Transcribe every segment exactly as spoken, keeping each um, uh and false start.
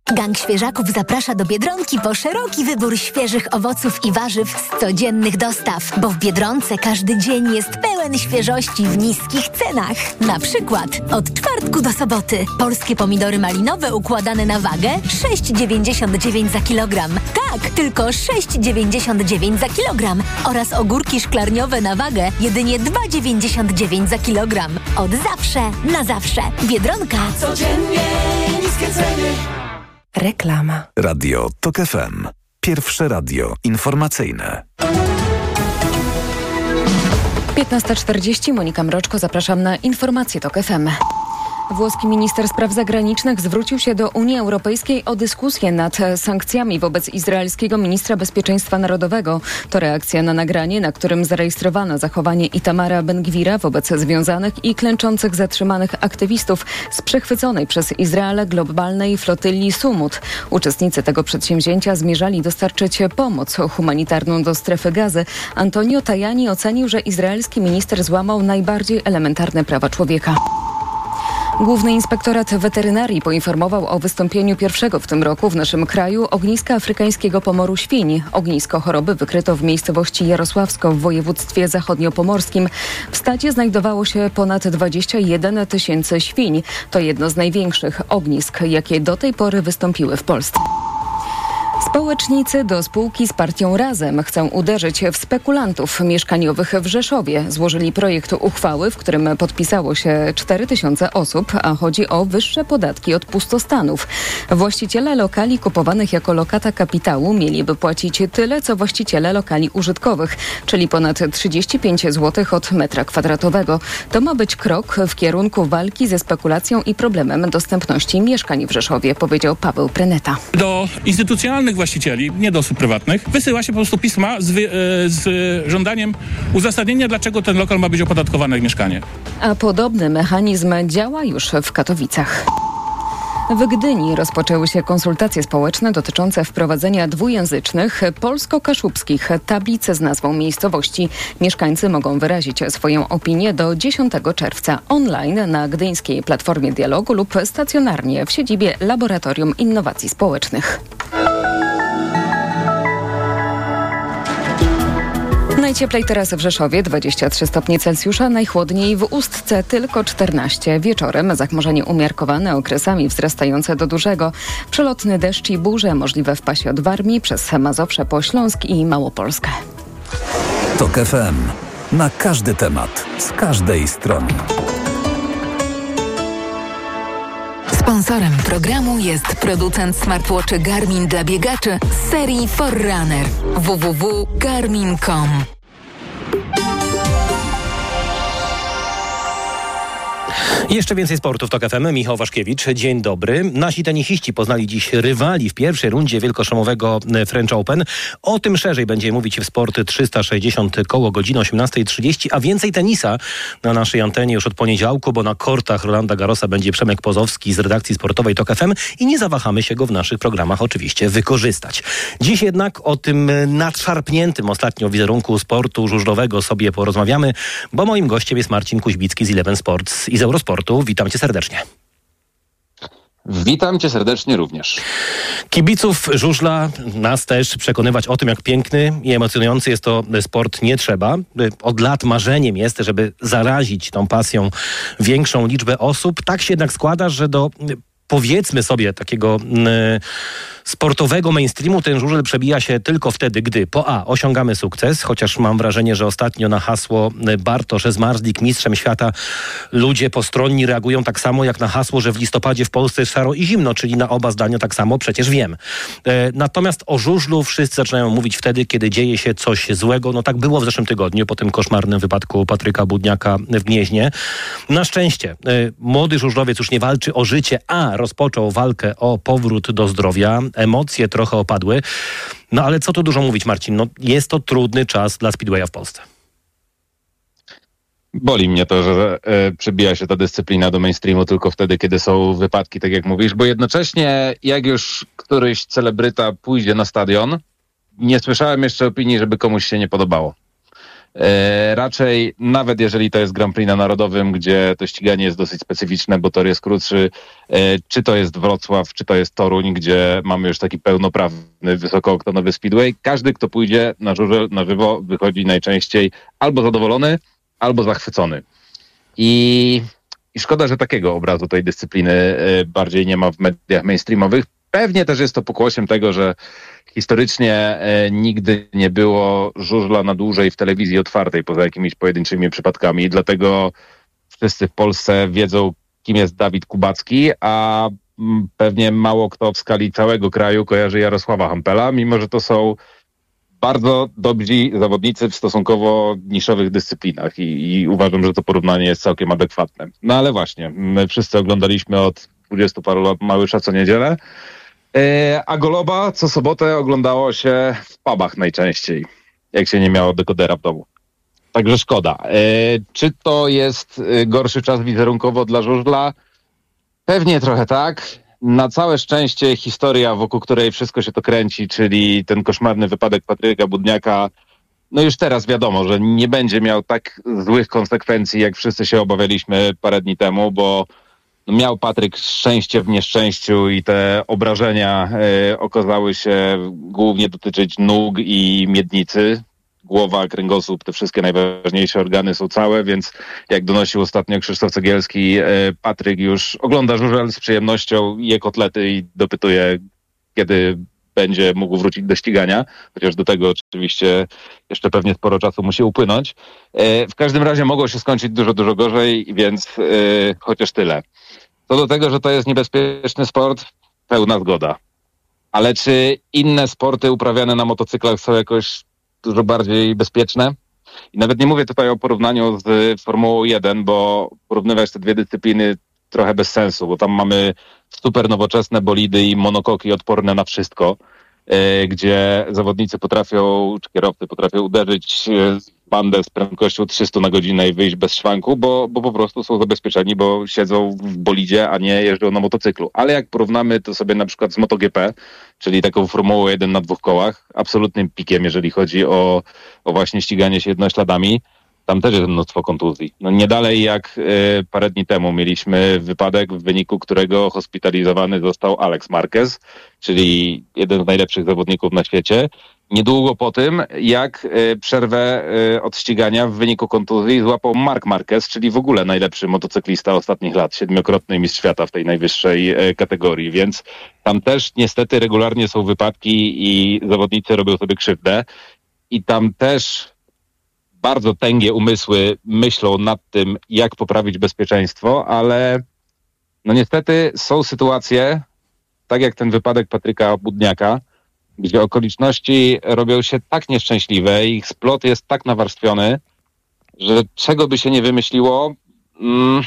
Gang Świeżaków zaprasza do Biedronki po szeroki wybór świeżych owoców i warzyw z codziennych dostaw, bo w Biedronce każdy dzień jest pełen świeżości w niskich cenach. Na przykład od czwartku do soboty polskie pomidory malinowe układane na wagę sześć dziewięćdziesiąt dziewięć za kilogram. Tak, tylko sześć dziewięćdziesiąt dziewięć za kilogram oraz ogórki szklarniowe na wagę jedynie dwa dziewięćdziesiąt dziewięć za kilogram. Od zawsze na zawsze. Biedronka. Codziennie niskie ceny. Reklama. Radio Tok F M. Pierwsze radio informacyjne. piętnasta czterdzieści. Monika Mroczko. Zapraszam na informacje Tok F M. Włoski minister spraw zagranicznych zwrócił się do Unii Europejskiej o dyskusję nad sankcjami wobec izraelskiego ministra bezpieczeństwa narodowego. To reakcja na nagranie, na którym zarejestrowano zachowanie Itamara Ben-Gwira wobec związanych i klęczących zatrzymanych aktywistów z przechwyconej przez Izrael globalnej flotyli Sumut. Uczestnicy tego przedsięwzięcia zmierzali dostarczyć pomoc humanitarną do strefy Gazy. Antonio Tajani ocenił, że izraelski minister złamał najbardziej elementarne prawa człowieka. Główny Inspektorat Weterynarii poinformował o wystąpieniu pierwszego w tym roku w naszym kraju ogniska afrykańskiego pomoru świń. Ognisko choroby wykryto w miejscowości Jarosławsko w województwie zachodniopomorskim. W stadzie znajdowało się ponad dwadzieścia jeden tysięcy świń. To jedno z największych ognisk, jakie do tej pory wystąpiły w Polsce. Społecznicy do spółki z partią Razem chcą uderzyć w spekulantów mieszkaniowych w Rzeszowie. Złożyli projekt uchwały, w którym podpisało się cztery tysiące osób, a chodzi o wyższe podatki od pustostanów. Właściciele lokali kupowanych jako lokata kapitału mieliby płacić tyle, co właściciele lokali użytkowych, czyli ponad trzydzieści pięć złotych od metra kwadratowego. To ma być krok w kierunku walki ze spekulacją i problemem dostępności mieszkań w Rzeszowie, powiedział Paweł Preneta. Do instytucjonalnych właścicieli, nie do osób prywatnych, wysyła się po prostu pisma z, wy, z żądaniem uzasadnienia, dlaczego ten lokal ma być opodatkowany jak mieszkanie. A podobny mechanizm działa już w Katowicach. W Gdyni rozpoczęły się konsultacje społeczne dotyczące wprowadzenia dwujęzycznych polsko-kaszubskich tablic z nazwą miejscowości. Mieszkańcy mogą wyrazić swoją opinię do dziesiątego czerwca online na Gdyńskiej Platformie Dialogu lub stacjonarnie w siedzibie Laboratorium Innowacji Społecznych. Najcieplej teraz w Rzeszowie, dwadzieścia trzy stopnie Celsjusza, najchłodniej w Ustce tylko czternaście. Wieczorem zachmurzenie umiarkowane, okresami wzrastające do dużego. Przelotny deszcz i burze możliwe w pasie od Warmii przez Mazowsze po Śląsk i Małopolskę. Tok F M. Na każdy temat, z każdej strony. Sponsorem programu jest producent smartwatchy Garmin dla biegaczy z serii Forerunner. w w w kropka garmin kropka com. Jeszcze więcej sportu w Tok F M. Michał Waszkiewicz, dzień dobry. Nasi tenisiści poznali dziś rywali w pierwszej rundzie wielkoszlemowego French Open. O tym szerzej będziemy mówić w Sporty trzysta sześćdziesiąt koło godziny osiemnasta trzydzieści, a więcej tenisa na naszej antenie już od poniedziałku, bo na kortach Rolanda Garrosa będzie Przemek Pozowski z redakcji sportowej Tok F M i nie zawahamy się go w naszych programach oczywiście wykorzystać. Dziś jednak o tym nadszarpniętym ostatnio wizerunku sportu żużlowego sobie porozmawiamy, bo moim gościem jest Marcin Kuźbicki z Eleven Sports i z Eurosportu. Witam cię serdecznie. Witam cię serdecznie również. Kibiców żużla, nas też przekonywać o tym, jak piękny i emocjonujący jest to sport, nie trzeba. Od lat marzeniem jest, żeby zarazić tą pasją większą liczbę osób. Tak się jednak składa, że do, powiedzmy sobie, takiego y, sportowego mainstreamu ten żużel przebija się tylko wtedy, gdy po A. osiągamy sukces, chociaż mam wrażenie, że ostatnio na hasło Bartosz Zmarzlik mistrzem świata ludzie postronni reagują tak samo jak na hasło, że w listopadzie w Polsce jest szaro i zimno, czyli na oba zdania tak samo, przecież wiem. E, natomiast o żużlu wszyscy zaczynają mówić wtedy, kiedy dzieje się coś złego. No tak było w zeszłym tygodniu po tym koszmarnym wypadku Patryka Budniaka w Gnieźnie. Na szczęście e, młody żużlowiec już nie walczy o życie, a rozpoczął walkę o powrót do zdrowia. Emocje trochę opadły. No ale co tu dużo mówić, Marcin? No, jest to trudny czas dla speedwaya w Polsce. Boli mnie to, że e, przebija się ta dyscyplina do mainstreamu tylko wtedy, kiedy są wypadki, tak jak mówisz, bo jednocześnie jak już któryś celebryta pójdzie na stadion, nie słyszałem jeszcze opinii, żeby komuś się nie podobało. E, raczej, nawet jeżeli to jest Grand Prix na Narodowym, gdzie to ściganie jest dosyć specyficzne, bo tor jest krótszy, e, czy to jest Wrocław, czy to jest Toruń, gdzie mamy już taki pełnoprawny, wysokooktonowy speedway, każdy, kto pójdzie na żużel na żywo, wychodzi najczęściej albo zadowolony, albo zachwycony. I, i szkoda, że takiego obrazu tej dyscypliny e, bardziej nie ma w mediach mainstreamowych. Pewnie też jest to pokłosiem tego, że historycznie e, nigdy nie było żużla na dłużej w telewizji otwartej, poza jakimiś pojedynczymi przypadkami. Dlatego wszyscy w Polsce wiedzą, kim jest Dawid Kubacki, a m, pewnie mało kto w skali całego kraju kojarzy Jarosława Hampela, mimo że to są bardzo dobrzy zawodnicy w stosunkowo niszowych dyscyplinach i, i uważam, że to porównanie jest całkiem adekwatne. No ale właśnie, my wszyscy oglądaliśmy od dwudziestu paru lat Małysza co niedzielę, a Goloba co sobotę oglądało się w pubach najczęściej, jak się nie miało dekodera w domu. Także szkoda. Czy to jest gorszy czas wizerunkowo dla żużla? Pewnie trochę tak. Na całe szczęście historia, wokół której wszystko się to kręci, czyli ten koszmarny wypadek Patryka Budniaka, no już teraz wiadomo, że nie będzie miał tak złych konsekwencji, jak wszyscy się obawialiśmy parę dni temu, bo miał Patryk szczęście w nieszczęściu i te obrażenia y, okazały się głównie dotyczyć nóg i miednicy. Głowa, kręgosłup, te wszystkie najważniejsze organy są całe, więc jak donosił ostatnio Krzysztof Cegielski, y, Patryk już ogląda żużel z przyjemnością, je kotlety i dopytuje, kiedy będzie mógł wrócić do ścigania, chociaż do tego oczywiście jeszcze pewnie sporo czasu musi upłynąć. Y, w każdym razie mogło się skończyć dużo, dużo gorzej, więc y, chociaż tyle. Co do tego, że to jest niebezpieczny sport, pełna zgoda. Ale czy inne sporty uprawiane na motocyklach są jakoś dużo bardziej bezpieczne? I nawet nie mówię tutaj o porównaniu z Formułą jeden, bo porównywać te dwie dyscypliny trochę bez sensu, bo tam mamy super nowoczesne bolidy i monokoki odporne na wszystko, yy, gdzie zawodnicy potrafią, czy kierowcy potrafią uderzyć w bandę z prędkością trzysta na godzinę i wyjść bez szwanku, bo, bo po prostu są zabezpieczeni, bo siedzą w bolidzie, a nie jeżdżą na motocyklu. Ale jak porównamy to sobie na przykład z MotoGP, czyli taką Formułą jeden na dwóch kołach, absolutnym pikiem, jeżeli chodzi o, o właśnie ściganie się jednośladami, tam też jest mnóstwo kontuzji. No nie dalej jak y, parę dni temu mieliśmy wypadek, w wyniku którego hospitalizowany został Alex Marquez, czyli jeden z najlepszych zawodników na świecie. Niedługo po tym, jak y, przerwę y, od ścigania w wyniku kontuzji złapał Marc Marquez, czyli w ogóle najlepszy motocyklista ostatnich lat, siedmiokrotny mistrz świata w tej najwyższej y, kategorii, więc tam też niestety regularnie są wypadki i zawodnicy robią sobie krzywdę i tam też bardzo tęgie umysły myślą nad tym, jak poprawić bezpieczeństwo, ale no niestety są sytuacje, tak jak ten wypadek Patryka Budniaka, gdzie okoliczności robią się tak nieszczęśliwe i ich splot jest tak nawarstwiony, że czego by się nie wymyśliło, mm,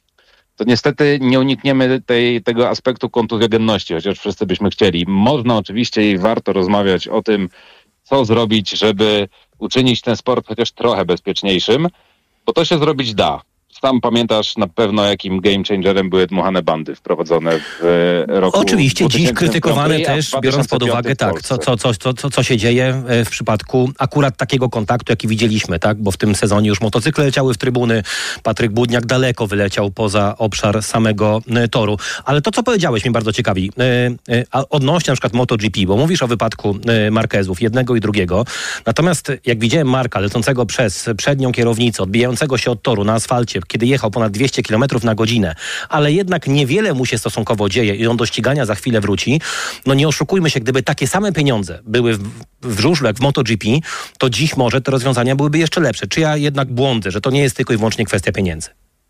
to niestety nie unikniemy tej, tego aspektu kontuzjogenności, chociaż wszyscy byśmy chcieli. Można oczywiście i warto rozmawiać o tym, co zrobić, żeby uczynić ten sport chociaż trochę bezpieczniejszym, bo to się zrobić da. Sam pamiętasz na pewno, jakim game changerem były dmuchane bandy wprowadzone w roku Oczywiście dziś krytykowane też, biorąc pod uwagę tak, co, co, co, co, co, co się dzieje w przypadku akurat takiego kontaktu, jaki widzieliśmy, tak? Bo w tym sezonie już motocykle leciały w trybuny, Patryk Budniak daleko wyleciał poza obszar samego toru. Ale to, co powiedziałeś, mnie bardzo ciekawi. Odnośnie na przykład MotoGP, bo mówisz o wypadku Marquezów, jednego i drugiego. Natomiast jak widziałem Marka lecącego przez przednią kierownicę, odbijającego się od toru na asfalcie, kiedy jechał ponad dwieście kilometrów na godzinę, ale jednak niewiele mu się stosunkowo dzieje i on do ścigania za chwilę wróci, no nie oszukujmy się, gdyby takie same pieniądze były w, w żużlu jak w MotoGP, to dziś może te rozwiązania byłyby jeszcze lepsze. Czy ja jednak błądzę, że to nie jest tylko i wyłącznie kwestia pieniędzy?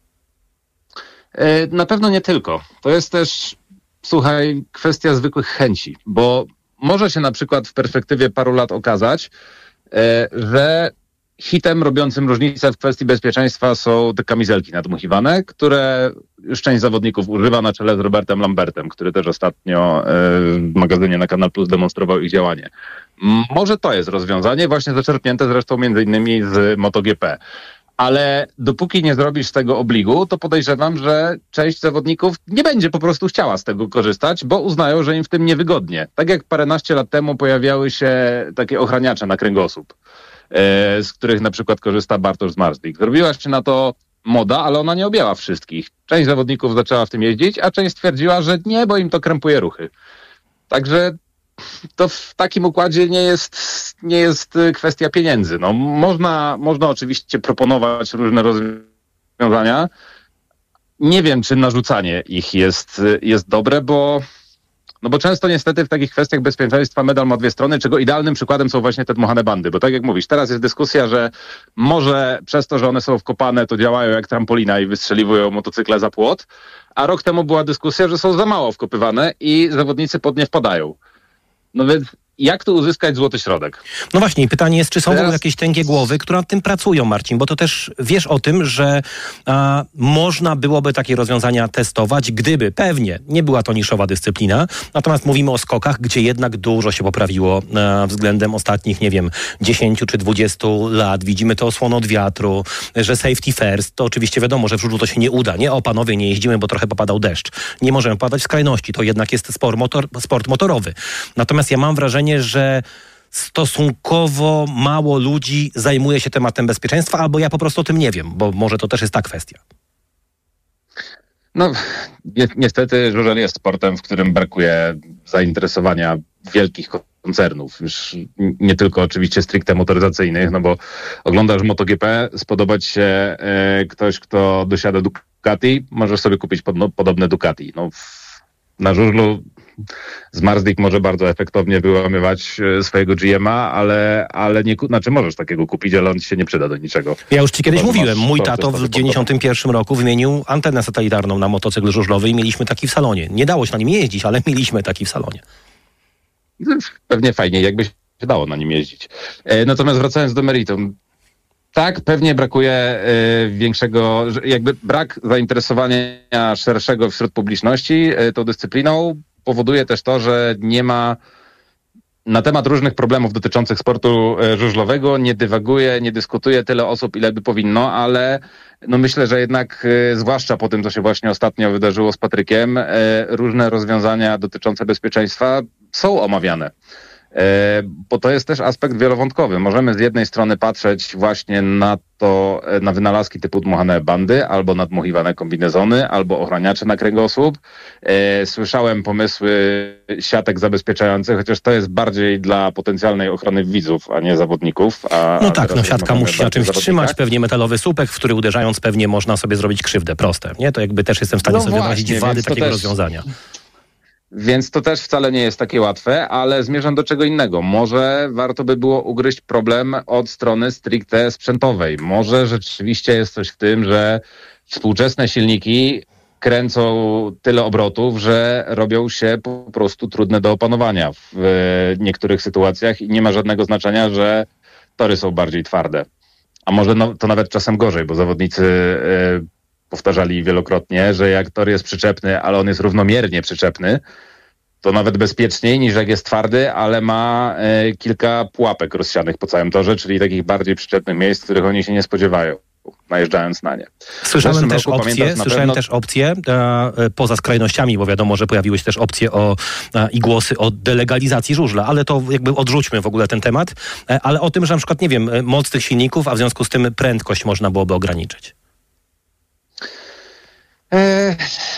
Na pewno nie tylko. To jest też, słuchaj, kwestia zwykłych chęci, bo może się na przykład w perspektywie paru lat okazać, że hitem robiącym różnicę w kwestii bezpieczeństwa są te kamizelki nadmuchiwane, które już część zawodników używa na czele z Robertem Lambertem, który też ostatnio w magazynie na Kanal Plus demonstrował ich działanie. Może to jest rozwiązanie, właśnie zaczerpnięte zresztą między innymi z MotoGP. Ale dopóki nie zrobisz z tego obligu, to podejrzewam, że część zawodników nie będzie po prostu chciała z tego korzystać, bo uznają, że im w tym niewygodnie. Tak jak paręnaście lat temu pojawiały się takie ochraniacze na kręgosłup. z których na przykład korzysta Bartosz Zmarzlik. Zrobiła się na to moda, ale ona nie objęła wszystkich. Część zawodników zaczęła w tym jeździć, a część stwierdziła, że nie, bo im to krępuje ruchy. Także to w takim układzie nie jest, nie jest kwestia pieniędzy. No, można, można oczywiście proponować różne rozwiązania. Nie wiem, czy narzucanie ich jest, jest dobre, bo, no bo często niestety w takich kwestiach bezpieczeństwa medal ma dwie strony, czego idealnym przykładem są właśnie te dmuchane bandy. Bo tak jak mówisz, teraz jest dyskusja, że może przez to, że one są wkopane, to działają jak trampolina i wystrzeliwują motocykle za płot, a rok temu była dyskusja, że są za mało wkopywane i zawodnicy pod nie wpadają. No więc jak tu uzyskać złoty środek? No właśnie, pytanie jest, czy są Teraz... w ogóle jakieś tęgie głowy, które nad tym pracują, Marcin, bo to też wiesz o tym, że a, można byłoby takie rozwiązania testować, gdyby pewnie nie była to niszowa dyscyplina, natomiast mówimy o skokach, gdzie jednak dużo się poprawiło a, względem ostatnich, nie wiem, dziesięciu czy dwudziestu lat. Widzimy to osłonę od wiatru, że safety first, to oczywiście wiadomo, że w żużlu to się nie uda, nie? O panowie, nie jeździmy, bo trochę popadał deszcz. Nie możemy padać w skrajności, to jednak jest sport, motor, sport motorowy. Natomiast ja mam wrażenie, że stosunkowo mało ludzi zajmuje się tematem bezpieczeństwa, albo ja po prostu o tym nie wiem, bo może to też jest ta kwestia. No, niestety żużel jest sportem, w którym brakuje zainteresowania wielkich koncernów. Już nie tylko oczywiście stricte motoryzacyjnych, no bo oglądasz MotoGP, spodobać się e, ktoś, kto dosiada Ducati, możesz sobie kupić pod, no, podobne Ducati. No, w, na żużlu Zmarzlik może bardzo efektownie wyłamywać swojego G M a, ale, ale nie, znaczy możesz takiego kupić, ale on ci się nie przyda do niczego. Ja już ci kiedyś to mówiłem, masz, mój to, tato w dziewięćdziesiątym pierwszym roku wymienił antenę satelitarną na motocykl żużlowy i mieliśmy taki w salonie. Nie dało się na nim jeździć, ale mieliśmy taki w salonie. Pewnie fajnie, jakby się dało na nim jeździć. E, natomiast wracając do meritum, tak, pewnie brakuje y, większego, jakby brak zainteresowania szerszego wśród publiczności y, tą dyscypliną powoduje też to, że nie ma na temat różnych problemów dotyczących sportu y, żużlowego, nie dywaguje, nie dyskutuje tyle osób, ile by powinno, ale no myślę, że jednak, y, zwłaszcza po tym, co się właśnie ostatnio wydarzyło z Patrykiem, y, różne rozwiązania dotyczące bezpieczeństwa są omawiane. Bo to jest też aspekt wielowątkowy. Możemy z jednej strony patrzeć właśnie na to, na wynalazki typu dmuchane bandy, albo nadmuchiwane kombinezony, albo ochraniacze na kręgosłup. Słyszałem pomysły siatek zabezpieczających, chociaż to jest bardziej dla potencjalnej ochrony widzów, a nie zawodników. A, no a tak, no siatka musi się na czymś trzymać, pewnie metalowy słupek, w który uderzając pewnie można sobie zrobić krzywdę, proste. Nie? To jakby też jestem w stanie no sobie wyobrazić właśnie, wady takiego też... rozwiązania. Więc to też wcale nie jest takie łatwe, ale zmierzam do czego innego. Może warto by było ugryźć problem od strony stricte sprzętowej. Może rzeczywiście jest coś w tym, że współczesne silniki kręcą tyle obrotów, że robią się po prostu trudne do opanowania w niektórych sytuacjach i nie ma żadnego znaczenia, że tory są bardziej twarde. A może no, to nawet czasem gorzej, bo zawodnicy yy, powtarzali wielokrotnie, że jak tor jest przyczepny, ale on jest równomiernie przyczepny, to nawet bezpieczniej niż jak jest twardy, ale ma y, kilka pułapek rozsianych po całym torze, czyli takich bardziej przyczepnych miejsc, których oni się nie spodziewają, najeżdżając na nie. Słyszałem też roku, opcje, słyszałem pewno... też opcje e, poza skrajnościami, bo wiadomo, że pojawiły się też opcje o, e, i głosy o delegalizacji żużla, ale to jakby odrzućmy w ogóle ten temat, e, ale o tym, że na przykład, nie wiem, moc tych silników, a w związku z tym prędkość można byłoby ograniczyć. E...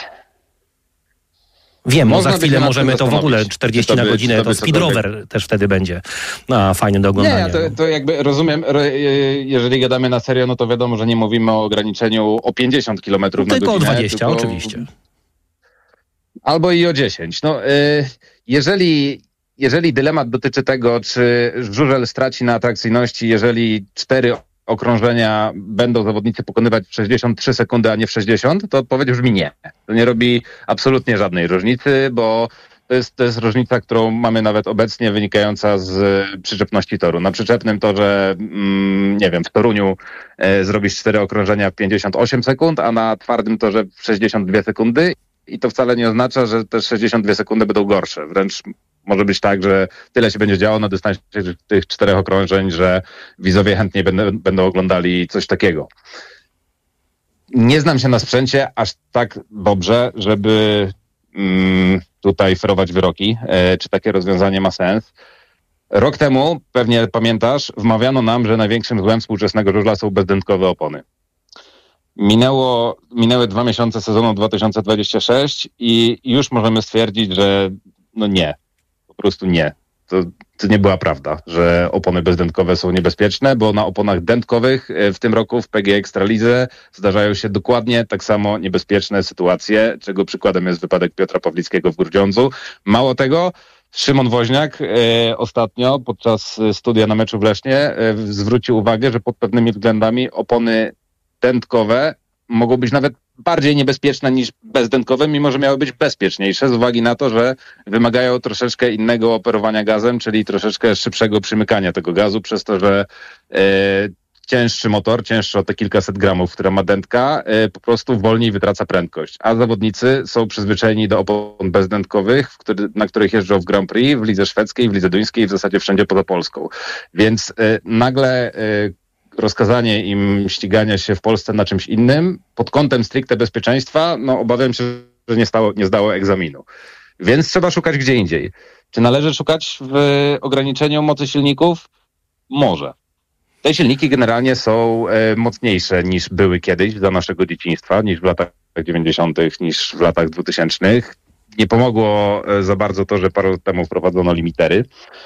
Wiem, no za chwilę możemy to w ogóle czterdzieści na godzinę, to speed rower też wtedy będzie no, fajny do oglądania. Nie, to, to jakby rozumiem, jeżeli gadamy na serio, no to wiadomo, że nie mówimy o ograniczeniu o pięćdziesiąt kilometrów na godzinę. Tylko o dwadzieścia, tylko... oczywiście. Albo i o dziesięć. No, jeżeli, jeżeli dylemat dotyczy tego, czy żużel straci na atrakcyjności, jeżeli cztery okrążenia będą zawodnicy pokonywać w sześćdziesiąt trzy sekundy, a nie w sześćdziesiąt, to odpowiedź brzmi nie. To nie robi absolutnie żadnej różnicy, bo to jest, to jest różnica, którą mamy nawet obecnie, wynikająca z przyczepności toru. Na przyczepnym torze, mm, nie wiem, w Toruniu e, zrobisz cztery okrążenia w pięćdziesiąt osiem sekund, a na twardym torze w sześćdziesiąt dwie sekundy i to wcale nie oznacza, że te sześćdziesiąt dwie sekundy będą gorsze. Wręcz może być tak, że tyle się będzie działo na dystansie tych czterech okrążeń, że widzowie chętniej będą, będą oglądali coś takiego. Nie znam się na sprzęcie aż tak dobrze, żeby mm, tutaj ferować wyroki, e, czy takie rozwiązanie ma sens. Rok temu, pewnie pamiętasz, wmawiano nam, że największym złem współczesnego żużla są bezdętkowe opony. Minęło, minęły dwa miesiące sezonu dwa tysiące dwudziestego szóstego i już możemy stwierdzić, że no nie, po prostu nie. To, to nie była prawda, że opony bezdętkowe są niebezpieczne, bo na oponach dętkowych w tym roku w P G Ekstralidze zdarzają się dokładnie tak samo niebezpieczne sytuacje, czego przykładem jest wypadek Piotra Pawlickiego w Grudziądzu. Mało tego, Szymon Woźniak e, ostatnio podczas studia na meczu w Lesznie e, zwrócił uwagę, że pod pewnymi względami opony dętkowe mogą być nawet bardziej niebezpieczne niż bezdętkowe, mimo że miały być bezpieczniejsze z uwagi na to, że wymagają troszeczkę innego operowania gazem, czyli troszeczkę szybszego przymykania tego gazu, przez to, że e, cięższy motor, cięższy o te kilkaset gramów, która ma dętka, e, po prostu wolniej wytraca prędkość. A zawodnicy są przyzwyczajeni do opon bezdętkowych, w który, na których jeżdżą w Grand Prix, w lidze szwedzkiej, w lidze duńskiej, w zasadzie wszędzie poza Polską. Więc e, nagle e, rozkazanie im ścigania się w Polsce na czymś innym, pod kątem stricte bezpieczeństwa, no obawiam się, że nie, stało, nie zdało egzaminu. Więc trzeba szukać gdzie indziej. Czy należy szukać w ograniczeniu mocy silników? Może. Te silniki generalnie są e, mocniejsze niż były kiedyś za naszego dzieciństwa, niż w latach dziewięćdziesiątych, niż w latach dwutysięcznych. Nie pomogło e, za bardzo to, że parę lat temu wprowadzono limitery.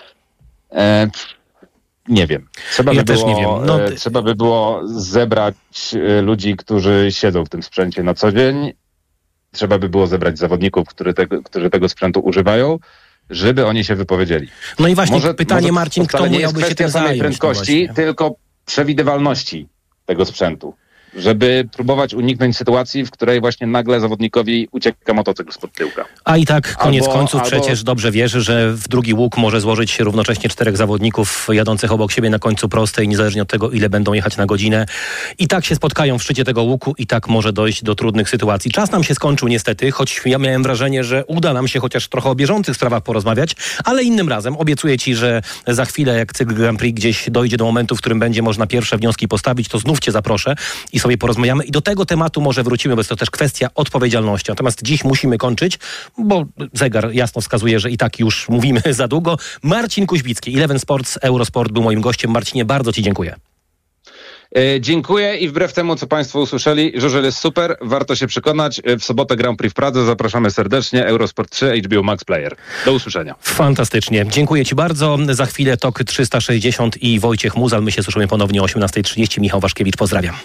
E, Nie wiem. Trzeba, ja by też było, nie wiem. No, e, trzeba by było zebrać e, ludzi, którzy siedzą w tym sprzęcie na co dzień. Trzeba by było zebrać zawodników, którzy tego, którzy tego sprzętu używają, żeby oni się wypowiedzieli. No i właśnie może, pytanie, może Marcin, kto nie miałby jest się tym kwestia samej zająć? prędkości, No tylko przewidywalności tego sprzętu. Żeby próbować uniknąć sytuacji, w której właśnie nagle zawodnikowi ucieka motocykl spod tyłka. A i tak koniec Albo- końców albo- przecież dobrze wiesz, że w drugi łuk może złożyć się równocześnie czterech zawodników jadących obok siebie na końcu prostej, niezależnie od tego, ile będą jechać na godzinę. I tak się spotkają w szczycie tego łuku i tak może dojść do trudnych sytuacji. Czas nam się skończył niestety, choć ja miałem wrażenie, że uda nam się chociaż trochę o bieżących sprawach porozmawiać, ale innym razem. Obiecuję Ci, że za chwilę, jak cykl Grand Prix gdzieś dojdzie do momentu, w którym będzie można pierwsze wnioski postawić, to znów Cię zaproszę i sobie porozmawiamy. I do tego tematu może wrócimy, bo jest to też kwestia odpowiedzialności. Natomiast dziś musimy kończyć, bo zegar jasno wskazuje, że i tak już mówimy za długo. Marcin Kuźbicki, Eleven Sports, Eurosport był moim gościem. Marcinie, bardzo Ci dziękuję. E, dziękuję i wbrew temu, co Państwo usłyszeli, żużel jest super, warto się przekonać. E, W sobotę Grand Prix w Pradze, zapraszamy serdecznie. Eurosport trzy, H B O Max Player. Do usłyszenia. Fantastycznie. Dziękuję Ci bardzo. Za chwilę Tok trzysta sześćdziesiąt i Wojciech Muzal. My się słyszymy ponownie o osiemnasta trzydzieści. Michał Waszkiewicz, pozdrawiam.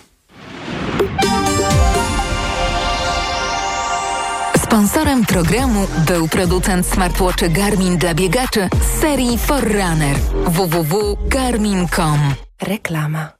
Sponsorem programu był producent smartwatchy Garmin dla biegaczy z serii Forerunner. w w w kropka garmin kropka com. Reklama.